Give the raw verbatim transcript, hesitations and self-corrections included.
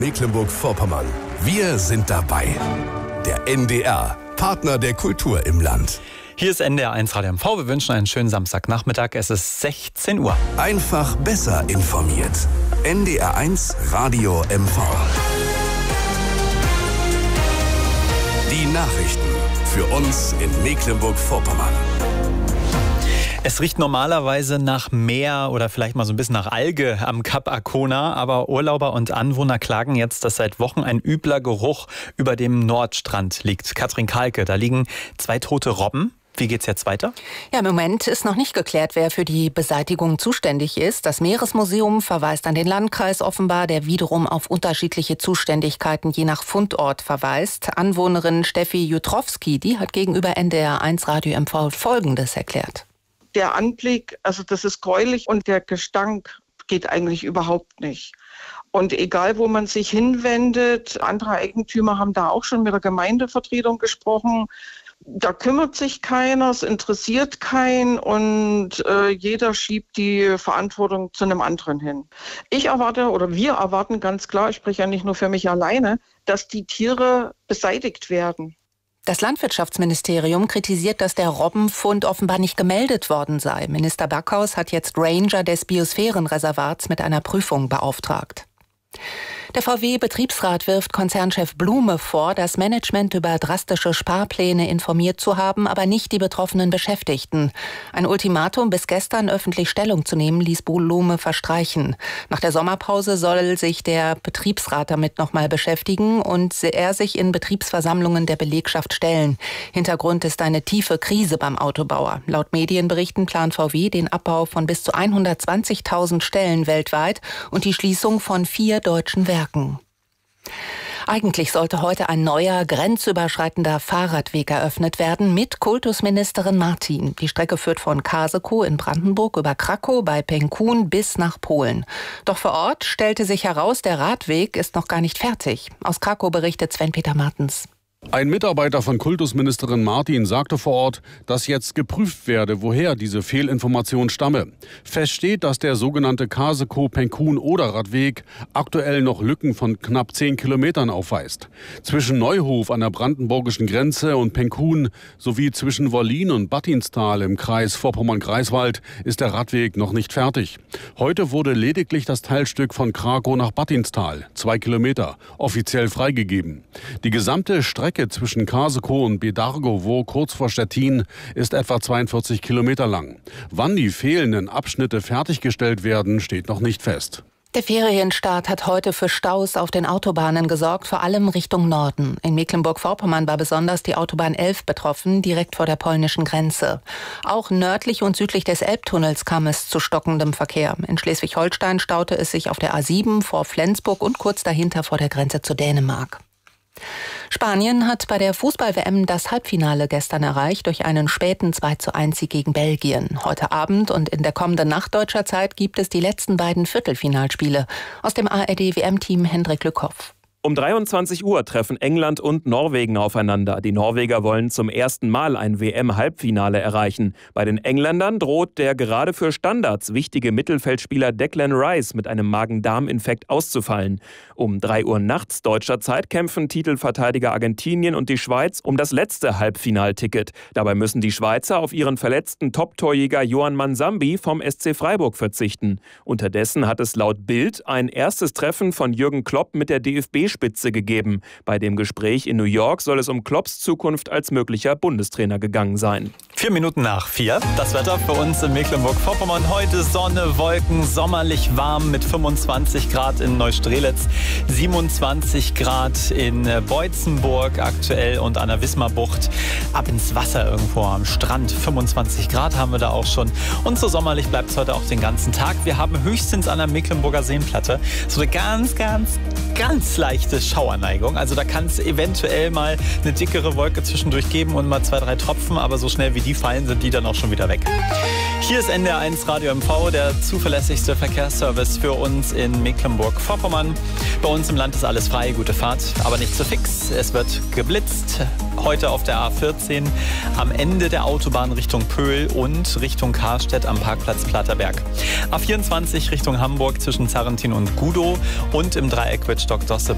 Mecklenburg-Vorpommern. Wir sind dabei. Der N D R, Partner der Kultur im Land. Hier ist N D R eins Radio M V. Wir wünschen einen schönen Samstagnachmittag. Es ist sechzehn Uhr. Einfach besser informiert. N D R eins Radio M V. Die Nachrichten für uns in Mecklenburg-Vorpommern. Es riecht normalerweise nach Meer oder vielleicht mal so ein bisschen nach Alge am Kap Arkona, aber Urlauber und Anwohner klagen jetzt, dass seit Wochen ein übler Geruch über dem Nordstrand liegt. Katrin Kahlke, da liegen zwei tote Robben. Wie geht's jetzt weiter? Ja, im Moment ist noch nicht geklärt, wer für die Beseitigung zuständig ist. Das Meeresmuseum verweist an den Landkreis offenbar, der wiederum auf unterschiedliche Zuständigkeiten je nach Fundort verweist. Anwohnerin Steffi Jutrowski, die hat gegenüber N D R eins Radio M V Folgendes erklärt. Der Anblick, also das ist gräulich und der Gestank geht eigentlich überhaupt nicht. Und egal, wo man sich hinwendet, andere Eigentümer haben da auch schon mit der Gemeindevertretung gesprochen. Da kümmert sich keiner, es interessiert keinen und äh, jeder schiebt die Verantwortung zu einem anderen hin. Ich erwarte oder wir erwarten ganz klar, ich spreche ja nicht nur für mich alleine, dass die Tiere beseitigt werden. Das Landwirtschaftsministerium kritisiert, dass der Robbenfund offenbar nicht gemeldet worden sei. Minister Backhaus hat jetzt Ranger des Biosphärenreservats mit einer Prüfung beauftragt. Der V W-Betriebsrat wirft Konzernchef Blume vor, das Management über drastische Sparpläne informiert zu haben, aber nicht die betroffenen Beschäftigten. Ein Ultimatum, bis gestern öffentlich Stellung zu nehmen, ließ Blume verstreichen. Nach der Sommerpause soll sich der Betriebsrat damit nochmal beschäftigen und er sich in Betriebsversammlungen der Belegschaft stellen. Hintergrund ist eine tiefe Krise beim Autobauer. Laut Medienberichten plant V W den Abbau von bis zu hundertzwanzigtausend Stellen weltweit und die Schließung von vier deutschen Werken. Eigentlich sollte heute ein neuer, grenzüberschreitender Fahrradweg eröffnet werden mit Kultusministerin Martin. Die Strecke führt von Kasekow in Brandenburg über Krakow bei Penkun bis nach Polen. Doch vor Ort stellte sich heraus, der Radweg ist noch gar nicht fertig. Aus Krakow berichtet Sven-Peter Martens. Ein Mitarbeiter von Kultusministerin Martin sagte vor Ort, dass jetzt geprüft werde, woher diese Fehlinformation stamme. Fest steht, dass der sogenannte Kasekow-Penkun-Oder-Radweg aktuell noch Lücken von knapp zehn Kilometern aufweist. Zwischen Neuhof an der brandenburgischen Grenze und Penkun sowie zwischen Wollin und Battinstal im Kreis Vorpommern-Greifswald ist der Radweg noch nicht fertig. Heute wurde lediglich das Teilstück von Krakow nach Battinstal, zwei Kilometer, offiziell freigegeben. Die gesamte Strecke zwischen Kasekow und Bedargowo kurz vor Stettin ist etwa zweiundvierzig Kilometer lang. Wann die fehlenden Abschnitte fertiggestellt werden, steht noch nicht fest. Der Ferienstart hat heute für Staus auf den Autobahnen gesorgt, vor allem Richtung Norden. In Mecklenburg-Vorpommern war besonders die Autobahn elf betroffen, direkt vor der polnischen Grenze. Auch nördlich und südlich des Elbtunnels kam es zu stockendem Verkehr. In Schleswig-Holstein staute es sich auf der A sieben vor Flensburg und kurz dahinter vor der Grenze zu Dänemark. Spanien hat bei der Fußball-W M das Halbfinale gestern erreicht durch einen späten zwei zu eins Sieg gegen Belgien. Heute Abend und in der kommenden Nacht deutscher Zeit gibt es die letzten beiden Viertelfinalspiele. Aus dem A R D-W M-Team Hendrik Lückhoff. Um dreiundzwanzig Uhr treffen England und Norwegen aufeinander. Die Norweger wollen zum ersten Mal ein W M-Halbfinale erreichen. Bei den Engländern droht der gerade für Standards wichtige Mittelfeldspieler Declan Rice mit einem Magen-Darm-Infekt auszufallen. Um drei Uhr nachts deutscher Zeit kämpfen Titelverteidiger Argentinien und die Schweiz um das letzte Halbfinalticket. Dabei müssen die Schweizer auf ihren verletzten Top-Torjäger Johan Mansambi vom S C Freiburg verzichten. Unterdessen hat es laut Bild ein erstes Treffen von Jürgen Klopp mit der D F B-Spitze gegeben. Bei dem Gespräch in New York soll es um Klopps Zukunft als möglicher Bundestrainer gegangen sein. Vier Minuten nach vier. Das Wetter für uns in Mecklenburg-Vorpommern. Heute Sonne, Wolken, sommerlich warm mit fünfundzwanzig Grad in Neustrelitz, siebenundzwanzig Grad in Beutzenburg aktuell und an der Wismarbucht. Ab ins Wasser irgendwo am Strand. fünfundzwanzig Grad haben wir da auch schon. Und so sommerlich bleibt es heute auch den ganzen Tag. Wir haben höchstens an der Mecklenburger Seenplatte so eine ganz, ganz, ganz leichte Schauerneigung. Also da kann es eventuell mal eine dickere Wolke zwischendurch geben und mal zwei, drei Tropfen. Aber so schnell wie die fallen, sind die dann auch schon wieder weg. Hier ist N D R eins Radio M V, der zuverlässigste Verkehrsservice für uns in Mecklenburg-Vorpommern. Bei uns im Land ist alles frei, gute Fahrt, aber nicht zu fix. Es wird geblitzt. Heute auf der A vierzehn am Ende der Autobahn Richtung Pöhl und Richtung Karstedt am Parkplatz Platterberg. A vierundzwanzig Richtung Hamburg zwischen Zarrentin und Gudow und im Dreieck Wittstock-Dosse